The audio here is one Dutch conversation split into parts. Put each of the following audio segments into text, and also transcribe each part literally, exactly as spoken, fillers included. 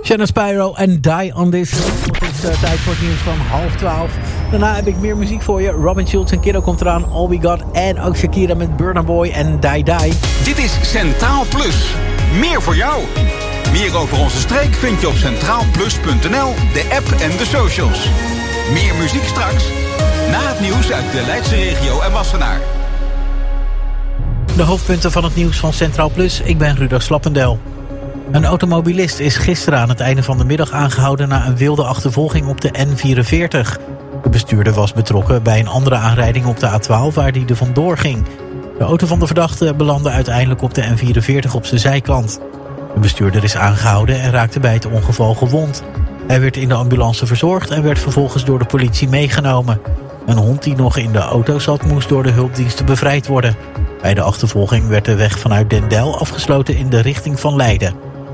Shannon Spyro en Die on This. Het is uh, tijd voor het nieuws van half twaalf. Daarna heb ik meer muziek voor je. Robin Schulz en Kiddo komt eraan. All We Got. En ook Shakira met Burna Boy en Die Die. Dit is Centraal Plus. Meer voor jou. Meer over onze streek vind je op centraal plus punt n l, de app en de socials. Meer muziek straks. Na het nieuws uit de Leidse regio en Wassenaar. De hoofdpunten van het nieuws van Centraal Plus. Ik ben Ruda Slappendel. Een automobilist is gisteren aan het einde van de middag aangehouden na een wilde achtervolging op de N vierenveertig. De bestuurder was betrokken bij een andere aanrijding op de A twaalf waar hij er vandoor ging. De auto van de verdachte belandde uiteindelijk op de N vierenveertig op zijn zijkant. De bestuurder is aangehouden en raakte bij het ongeval gewond. Hij werd in de ambulance verzorgd en werd vervolgens door de politie meegenomen. Een hond die nog in de auto zat moest door de hulpdiensten bevrijd worden. Bij de achtervolging werd de weg vanuit Den Deil afgesloten in de richting van Leiden.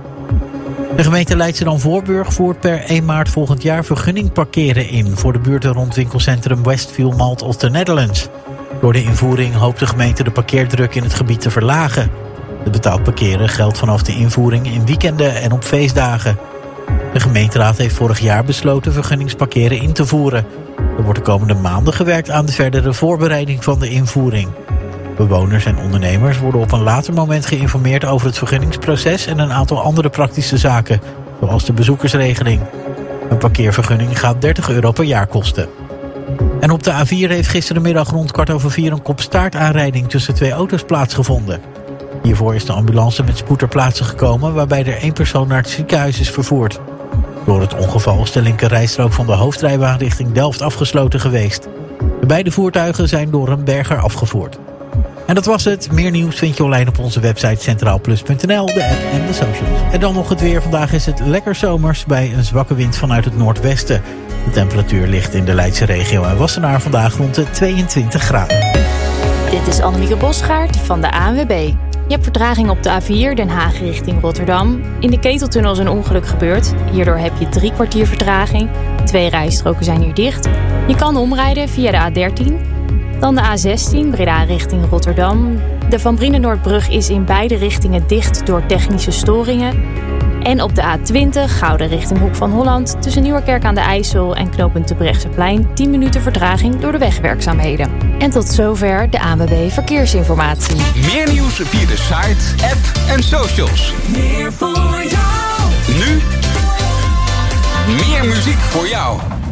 De gemeente Leidschendam-Voorburg voert per één maart volgend jaar vergunning parkeren in voor de buurten rond winkelcentrum Westfield Malt of the Netherlands. Door de invoering hoopt de gemeente de parkeerdruk in het gebied te verlagen. Het betaald parkeren geldt vanaf de invoering in weekenden en op feestdagen. De gemeenteraad heeft vorig jaar besloten vergunningsparkeren in te voeren. Er wordt de komende maanden gewerkt aan de verdere voorbereiding van de invoering. Bewoners en ondernemers worden op een later moment geïnformeerd over het vergunningsproces en een aantal andere praktische zaken, zoals de bezoekersregeling. Een parkeervergunning gaat dertig euro per jaar kosten. En op de A vier heeft gisterenmiddag rond kwart over vier een kopstaartaanrijding tussen twee auto's plaatsgevonden. Hiervoor is de ambulance met spoed ter plaatse gekomen, waarbij er één persoon naar het ziekenhuis is vervoerd. Door het ongeval is de linkerrijstrook van de hoofdrijbaan richting Delft afgesloten geweest. De beide voertuigen zijn door een berger afgevoerd. En dat was het. Meer nieuws vind je online op onze website centraal plus punt n l, de app en de socials. En dan nog het weer. Vandaag is het lekker zomers bij een zwakke wind vanuit het noordwesten. De temperatuur ligt in de Leidse regio en Wassenaar vandaag rond de tweeëntwintig graden. Dit is Annemieke Bosgaard van de A N W B. Je hebt vertraging op de A vier Den Haag richting Rotterdam. In de Keteltunnel is een ongeluk gebeurd. Hierdoor heb je drie kwartier vertraging. Twee rijstroken zijn hier dicht. Je kan omrijden via de A dertien... Dan de A zestien, Breda richting Rotterdam. De Van Brienenoordbrug is in beide richtingen dicht door technische storingen. En op de A twintig, Gouden richting Hoek van Holland, tussen Nieuwerkerk aan de IJssel en knooppunt Terbrechtseplein, tien minuten vertraging door de wegwerkzaamheden. En tot zover de A N W B Verkeersinformatie. Meer nieuws via de site, app en socials. Meer voor jou. Nu, meer muziek voor jou.